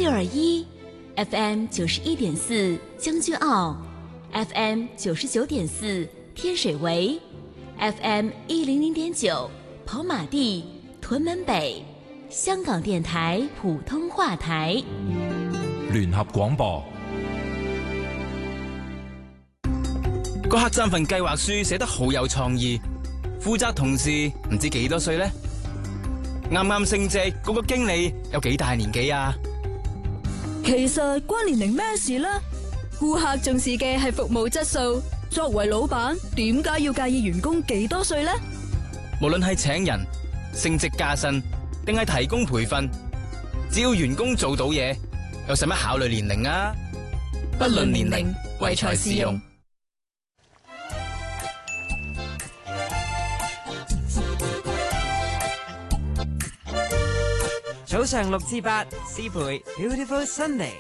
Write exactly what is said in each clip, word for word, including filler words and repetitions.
六二一 F M 九十一点四将军澳 ，F M 九十九点四天水圍 ，F M 一零零點九跑馬地屯門北，香港電台普通話台聯合廣播。 個黑站份計劃書寫得好有創意，負責同事唔知幾多歲呢？啱啱升職嗰個經理有幾大年紀啊？ 其實關年齡咩事呢？顧客重視嘅係服務質素，作為老闆點解要介意員工幾多歲呢？ 無論係請人、升職加薪，定係提供培訓，只要員工做到嘢，又使乜考慮年齡啊？不論年齡，唯才是用。 早上六至八，師培 Beautiful Sunday。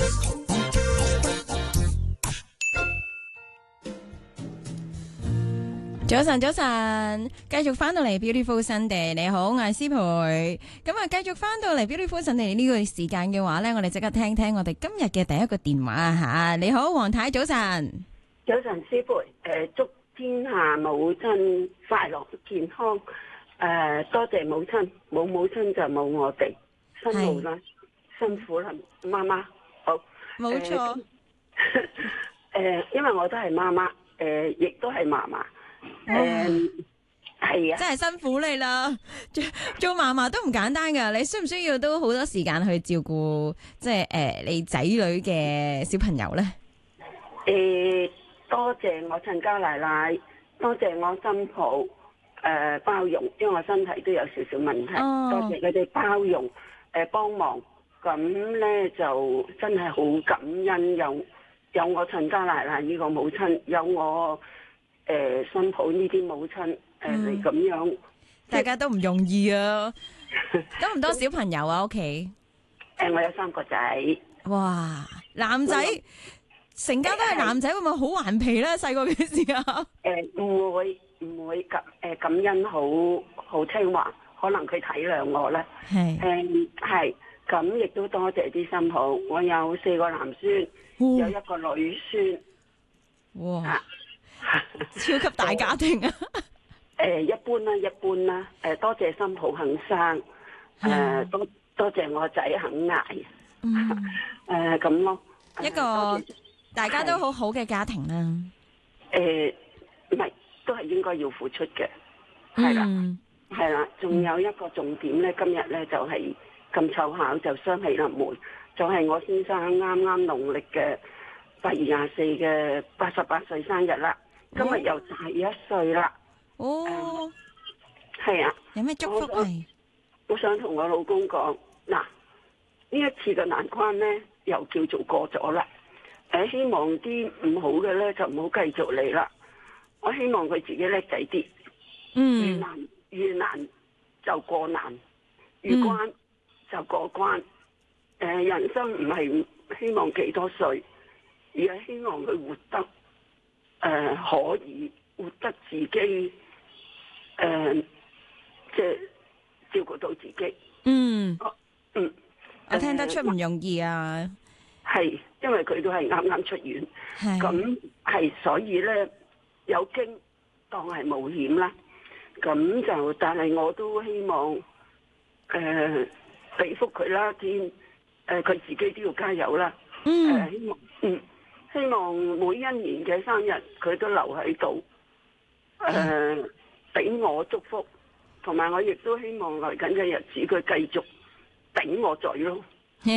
早晨，早晨，繼續翻到嚟 Beautiful Sunday。你好，我係師培。咁啊，繼續翻到嚟 Beautiful Sunday 呢個時間嘅話呢，我哋即刻聽聽我哋今日嘅第一個電話吓。你好，黃太，早晨。 早晨，師培。誒、呃，祝天下母親快樂健康。誒、呃，多謝母親，冇母親就冇我哋，辛苦啦，辛苦啦，媽媽。好， 冇錯。誒、 呃，因為我都係媽媽，誒、呃，亦都係嫲嫲。誒，係、嗯、啊， 真係辛苦你啦！做做嫲嫲都唔簡單噶，你需唔需要都好多時間去照顧，即係誒你仔女嘅小朋友咧？ 誒、呃，多謝我親家奶奶，多謝我新抱，誒、呃、包容，因為我身體都有少少問題，哦、多謝佢哋包容，誒、呃、幫忙，咁咧就真係好感恩，有有我親家奶奶呢個母親，有我。誒、呃，新抱呢啲母親誒嚟咁樣， 大家都唔容易啊！多唔多小朋友啊？屋企誒，我有三個仔。 哇，男仔成家都係男仔，會唔會好頑皮咧？細個嘅時候誒，唔會唔會感誒感恩，好好聽話，可能佢體諒我咧。係誒係，咁亦都多謝啲新抱。我有四個男孫，哦、有一個女孫。 哇！啊超級大家庭啊！ 誒，一般啦，一般啦。誒，多謝新抱肯生，誒，多多謝我仔肯捱，誒咁咯。 一個大家都好好嘅家庭啦。 誒，唔係，都係應該要付出嘅，係啦，係啦。仲有一個重點咧，今日咧就係咁湊巧就雙喜臨門，就係我先生啱啱農曆嘅八月廿四嘅八十八歲生日啦。今日又大一歲啦！哦，係、嗯、啊， 有咩祝福係？ 我想同我老公講，嗱，呢一次嘅難關咧，又叫做過咗啦。誒、呃，希望啲唔好嘅咧，就唔好繼續嚟啦。我希望佢自己叻仔啲，嗯，越難越難就過難，越關就過關。誒、嗯呃，人生唔係希望幾多歲，而係希望佢活得。誒、呃，可以活得自己，誒、呃，即係照顧到自己。嗯，啊、嗯， 我聽得出唔容易啊。 係、呃，因為佢都係啱啱出院，咁係，所以咧有驚當係冒險啦。咁就，但係我都希望，誒、呃，俾福佢啦，天，誒、呃，佢自己都要加油啦。嗯、呃，希望，嗯。希望每一年嘅生日佢都留喺度，誒、呃，俾我祝福，同埋我亦都希望來緊嘅日子佢繼續頂我嘴咯。 你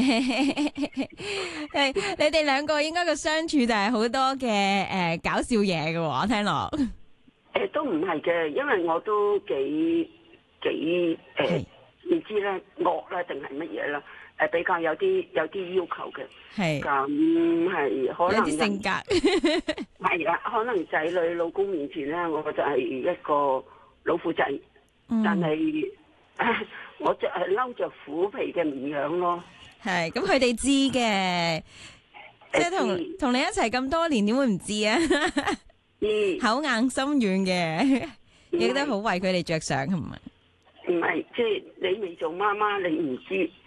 哋兩個應該個相處就係好多嘅誒、呃、搞笑嘢嘅喎，聽落。誒、 呃，都唔係嘅，因為我都幾幾誒，唔知咧惡啦定係乜嘢啦。誒，比較有啲有啲要求嘅，係咁係可能有啲性格係啦，可能仔女老公面前咧，我就係一個老虎仔，嗯、但係我就係嬲着虎皮嘅綿羊咯。 係咁，佢哋知嘅，即係同同你一齊咁多年，點會唔知啊？嗯，口硬心軟嘅，亦都好為佢哋着想，係咪？ 唔係，即係你未做媽媽，你唔知。